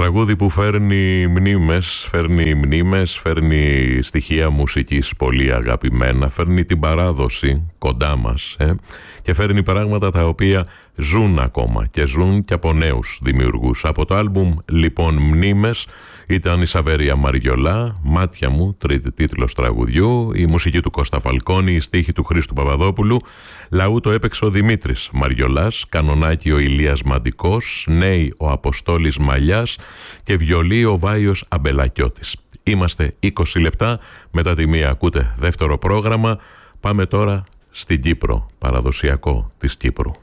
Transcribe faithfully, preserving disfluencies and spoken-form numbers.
τραγούδι που φέρνει μνήμες, φέρνει μνήμες, φέρνει στοιχεία μουσικής πολύ αγαπημένα, φέρνει την παράδοση κοντά μας ε? και φέρνει πράγματα τα οποία ζουν ακόμα και ζουν και από νέους δημιουργούς. Από το άλμπουμ λοιπόν Μνήμες ήταν η Σαβέρια Μαριολά, Μάτια μου, τρίτη τίτλος τραγουδιού, η μουσική του Κώστα Φαλκόνη, η στίχη του Χρήστου Παπαδόπουλου, λαού το έπαιξε ο Δημήτρης Μαριολάς, κανονάκι ο Ηλίας Μαντικός, νέοι ο Αποστόλης Μαλιάς και βιολί ο Βάιος Αμπελακιώτης. Είμαστε είκοσι λεπτά μετά τη μία, ακούτε δεύτερο πρόγραμμα. Πάμε τώρα στην Κύπρο, παραδοσιακό της Κύπρου.